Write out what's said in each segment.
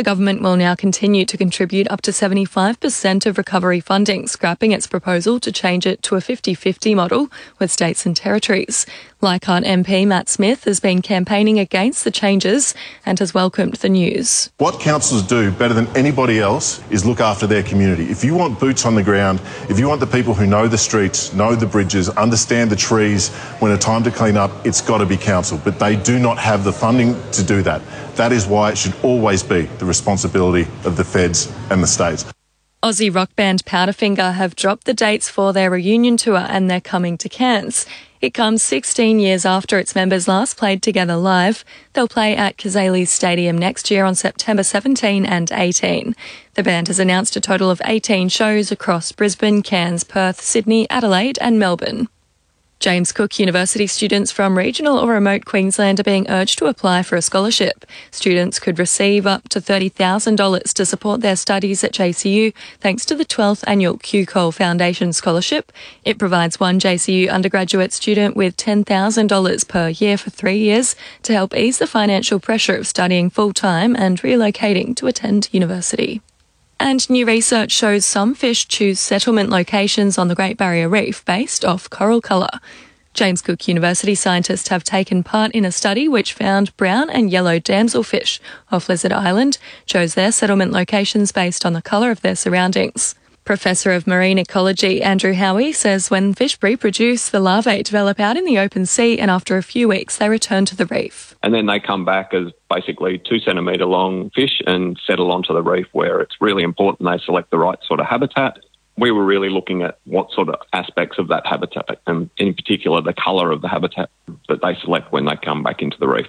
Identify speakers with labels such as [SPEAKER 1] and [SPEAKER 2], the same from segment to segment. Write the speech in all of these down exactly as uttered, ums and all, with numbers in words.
[SPEAKER 1] The government will now continue to contribute up to seventy-five percent of recovery funding, scrapping its proposal to change it to a fifty-fifty model with states and territories. Leichhardt M P Matt Smith has been campaigning against the changes and has welcomed the news.
[SPEAKER 2] What councils do better than anybody else is look after their community. If you want boots on the ground, if you want the people who know the streets, know the bridges, understand the trees when it's time to clean up, it's got to be council. But they do not have the funding to do that. That is why it should always be the responsibility of the feds and the states.
[SPEAKER 1] Aussie rock band Powderfinger have dropped the dates for their reunion tour and they're coming to Cairns. It comes sixteen years after its members last played together live. They'll play at Cazaly Stadium next year on September seventeenth and eighteenth. The band has announced a total of eighteen shows across Brisbane, Cairns, Perth, Sydney, Adelaide and Melbourne. James Cook University students from regional or remote Queensland are being urged to apply for a scholarship. Students could receive up to thirty thousand dollars to support their studies at J C U thanks to the twelfth annual Q Cole Foundation Scholarship. It provides one J C U undergraduate student with ten thousand dollars per year for three years to help ease the financial pressure of studying full-time and relocating to attend university. And new research shows some fish choose settlement locations on the Great Barrier Reef based off coral colour. James Cook University scientists have taken part in a study which found brown and yellow damselfish off Lizard Island chose their settlement locations based on the colour of their surroundings. Professor of Marine Ecology Andrew Howie says when fish reproduce, the larvae develop out in the open sea and after a few weeks they return to the reef.
[SPEAKER 3] And then they come back as basically two centimetre long fish and settle onto the reef where it's really important they select the right sort of habitat. We were really looking at what sort of aspects of that habitat and in particular the colour of the habitat that they select when they come back into the reef.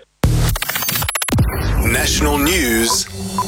[SPEAKER 4] National news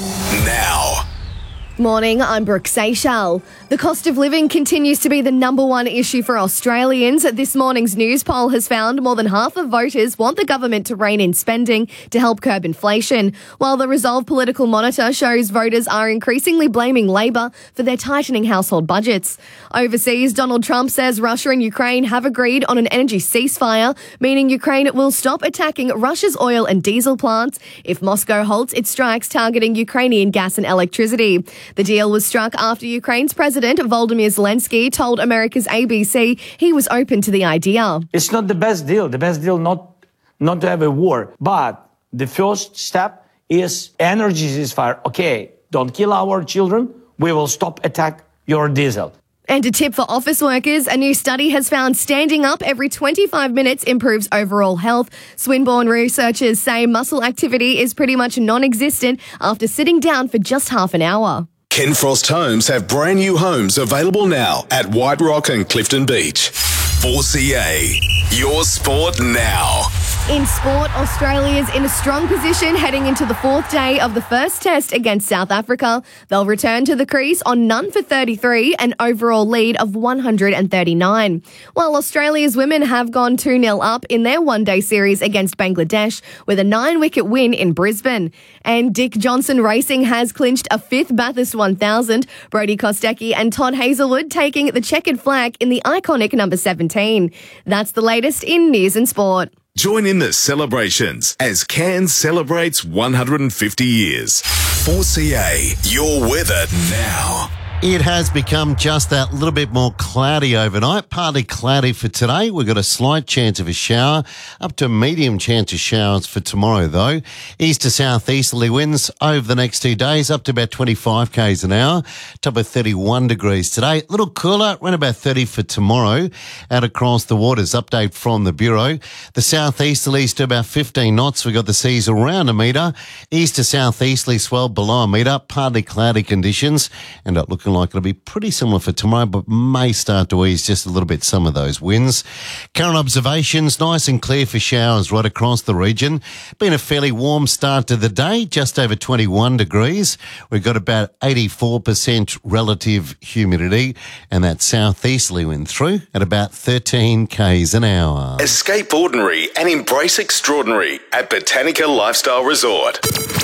[SPEAKER 4] now.
[SPEAKER 5] Morning, I'm Brooke Seychelles. The cost of living continues to be the number one issue for Australians. This morning's news poll has found more than half of voters want the government to rein in spending to help curb inflation, while the Resolve Political Monitor shows voters are increasingly blaming Labor for their tightening household budgets. Overseas, Donald Trump says Russia and Ukraine have agreed on an energy ceasefire, meaning Ukraine will stop attacking Russia's oil and diesel plants if Moscow halts its strikes targeting Ukrainian gas and electricity. The deal was struck after Ukraine's President Volodymyr Zelensky told America's A B C he was open to the idea.
[SPEAKER 6] It's not the best deal. The best deal not not to have a war. But the first step is energy ceasefire. Okay, don't kill our children. We will stop attack your diesel.
[SPEAKER 5] And a tip for office workers, a new study has found standing up every twenty-five minutes improves overall health. Swinburne researchers say muscle activity is pretty much non-existent after sitting down for just half an hour.
[SPEAKER 4] Ken Frost Homes have brand new homes available now at White Rock and Clifton Beach. four C A, your sport now.
[SPEAKER 5] In sport, Australia's in a strong position heading into the fourth day of the first test against South Africa. They'll return to the crease on none for thirty-three, an overall lead of one hundred thirty-nine. While Australia's women have gone two nil up in their one-day series against Bangladesh with a nine-wicket win in Brisbane. And Dick Johnson Racing has clinched a fifth Bathurst one thousand. Brodie Kostecki and Todd Hazelwood taking the checkered flag in the iconic number seventeen. That's the latest in news and sport.
[SPEAKER 4] Join in the celebrations as Cairns celebrates one hundred fifty years. four C A, your weather now.
[SPEAKER 7] It has become just that little bit more cloudy overnight, partly cloudy for today. We've got a slight chance of a shower, up to a medium chance of showers for tomorrow though. East to southeasterly winds over the next two days, up to about twenty-five kays an hour, top of thirty-one degrees today. A little cooler, around about thirty for tomorrow. Out across the waters, update from the Bureau. The southeasterlies to about fifteen knots. We've got the seas around a metre. East to southeasterly swell below a metre, partly cloudy conditions, and it looking like it'll be pretty similar for tomorrow, but may start to ease just a little bit some of those winds. Current observations, nice and clear for showers right across the region. Been a fairly warm start to the day, just over twenty-one degrees. We've got about eighty-four percent relative humidity, and that southeasterly wind through at about thirteen kays an hour.
[SPEAKER 4] Escape ordinary and embrace extraordinary at Botanica Lifestyle Resort.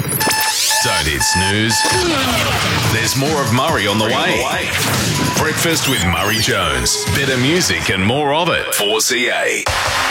[SPEAKER 4] Don't hit snooze. There's more of Murray on the way. Breakfast with Murray Jones. Better music and more of it. four C A.